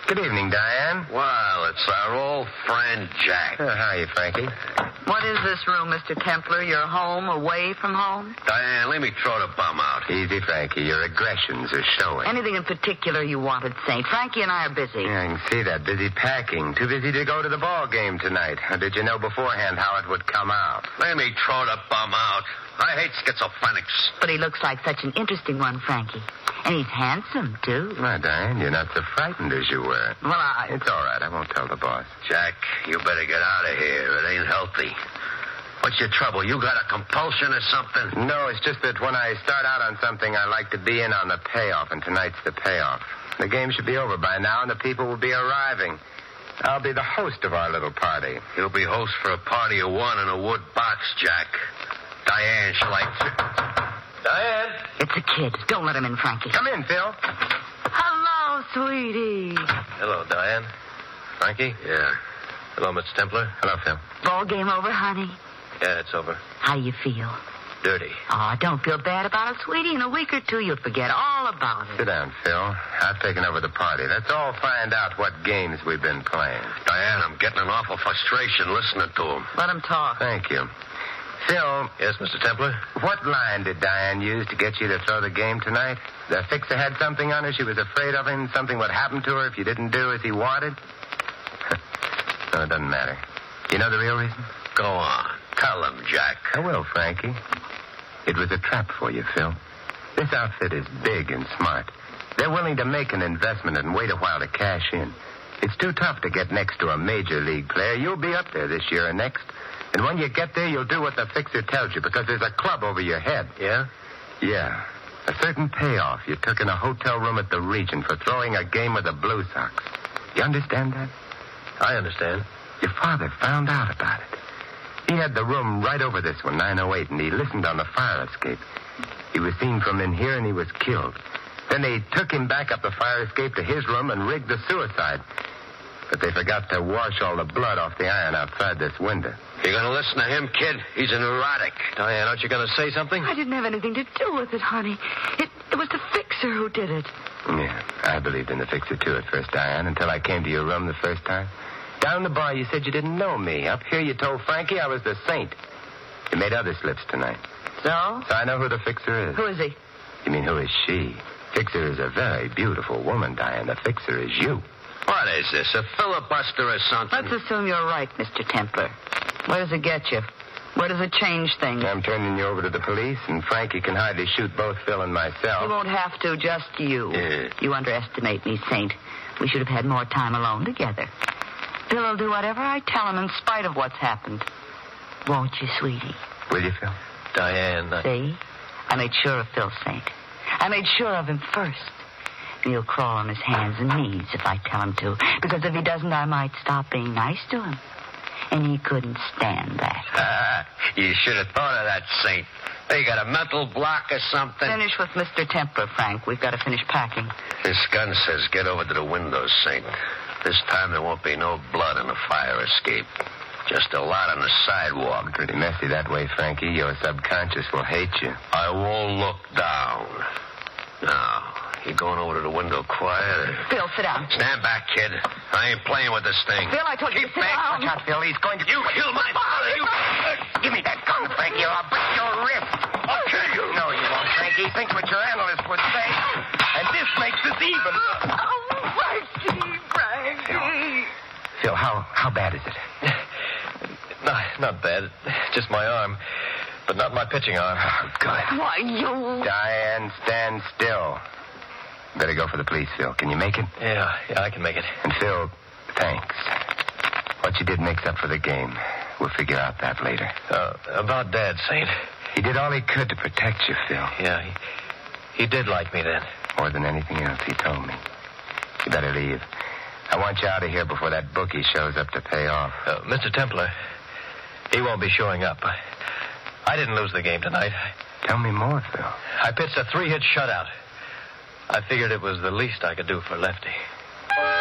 Good evening, Diane. Well, it's our old friend Jack. How are you, Frankie? What is this room, Mr. Templar? Your home, away from home? Diane, let me throw the bum out. Easy, Frankie. Your aggressions are showing. Anything in particular you wanted, Saint? Frankie and I are busy. Yeah, I can see that. Busy packing. Too busy to go to the ball game tonight. Or did you know beforehand how it would come out? Let me throw the bum out. I hate schizophrenics. But he looks like such an interesting one, Frankie. And he's handsome, too. Well, Diane, you're not so frightened as you were. Well, It's all right. I won't tell the boss. Jack, you better get out of here. It ain't healthy. What's your trouble? You got a compulsion or something? No, it's just that when I start out on something, I like to be in on the payoff, and tonight's the payoff. The game should be over by now, and the people will be arriving. I'll be the host of our little party. You'll be host for a party of one in a wood box, Jack. Diane, shall I... Diane? it's a kid. Don't let him in, Frankie. Come in, Phil. Hello, sweetie. Hello, Diane. Frankie? Yeah. Hello, Mr. Templar. Hello, Phil. Ball game over, honey? Yeah, it's over. How you feel? Dirty. Oh, don't feel bad about it, sweetie. In a week or two, you'll forget all about Sit it. down, Phil. I've taken over the party. Let's all find out what games we've been playing. Diane, I'm getting an awful frustration listening to him. Let him talk. Thank you. Phil, Yes, Mr. Templar? what line did Diane use to get you to throw the game tonight? The fixer had something on her. She was afraid of him. Something would happen to her if you didn't do as he wanted. No, it doesn't matter. You know the real reason? Go on. Tell him, Jack. I will, Frankie. It was a trap for you, Phil. This outfit is big and smart. They're willing to make an investment and wait a while to cash in. It's too tough to get next to a major league player. You'll be up there this year and next. And when you get there, you'll do what the fixer tells you because there's a club over your head. Yeah? Yeah. A certain payoff you took in a hotel room at the Regent for throwing a game with the Blue Sox. You understand that? I understand. Your father found out about it. He had the room right over this one, 908, and he listened on the fire escape. He was seen from in here, and he was killed. Then they took him back up the fire escape to his room and rigged the suicide. But they forgot to wash all the blood off the iron outside this window. You gonna listen to him, kid? He's a neurotic. Diane, aren't you going to say something? I didn't have anything to do with it, honey. It was the fixer who did it. Yeah, I believed in the fixer, too, at first, Diane, until I came to your room the first time. Down the bar, you said you didn't know me. Up here, you told Frankie I was the saint. You made other slips tonight. So? So I know who the fixer is. Who is he? You mean, who is she? Fixer is a very beautiful woman, Diane. The fixer is you. What is this, a filibuster or something? Let's assume you're right, Mr. Templar. Where does it get you? Where does it change things? I'm turning you over to the police, and Frankie can hardly shoot both Phil and myself. You won't have to, just you. Yeah. You underestimate me, Saint. We should have had more time alone together. Phil will do whatever I tell him in spite of what's happened. Won't you, sweetie? Will you, Phil? Diane, See? I made sure of Phil, Saint. I made sure of him first. And he'll crawl on his hands and knees if I tell him to. Because if he doesn't, I might stop being nice to him. And he couldn't stand that. You should have thought of that, Saint. They got a mental block or something. Finish with Mr. Templar, Frank. We've got to finish packing. This gun says get over to the window, Saint. This time there won't be no blood in the fire escape. Just a lot on the sidewalk. Pretty messy that way, Frankie. Your subconscious will hate you. I won't look down. Now, you going over to the window quiet? Phil, sit down. Stand back, kid. I ain't playing with this thing. Phil, I told you to sit down. Watch out, Phil. He's going to... You killed my father. You... Give me that gun, Frankie, or I'll break your wrist. I'll kill you. No, you won't, Frankie. Think what your analyst would say. And this makes us even. Frankie. Phil, how bad is it? Not bad. Just my arm. But not my pitching arm. Oh, good. Why, you... Diane, stand still. Better go for the police, Phil. Can you make it? Yeah, I can make it. And Phil, thanks. What you did makes up for the game. We'll figure out that later. About Dad, Saint. He did all he could to protect you, Phil. Yeah, he did like me then. More than anything else, he told me. You better leave. I want you out of here before that bookie shows up to pay off. Mr. Templar, he won't be showing up. I didn't lose the game tonight. Tell me more, Phil. I pitched a 3-hit shutout. I figured it was the least I could do for Lefty.